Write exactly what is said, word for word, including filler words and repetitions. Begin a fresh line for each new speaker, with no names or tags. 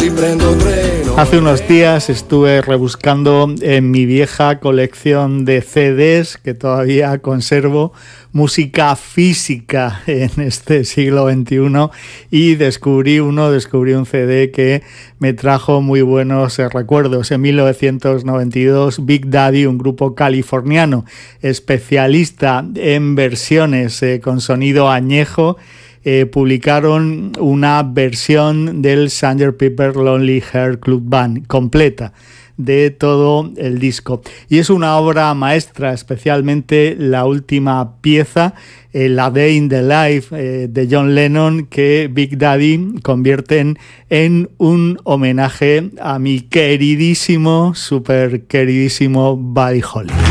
si prendo treno.
Hace unos días estuve rebuscando en mi vieja colección de C Ds que todavía conservo, música física en este siglo veintiuno, y descubrí uno, descubrí un C D que me trajo muy buenos recuerdos. En mil novecientos noventa y dos, Big Daddy, un grupo californiano especialista en versiones eh, con sonido añejo, Eh, publicaron una versión del sergeant Pepper's Lonely Hearts Club Band completa de todo el disco, y es una obra maestra, especialmente la última pieza, eh, la Day in the Life eh, de John Lennon, que Big Daddy convierten en un homenaje a mi queridísimo, super queridísimo Buddy Holly.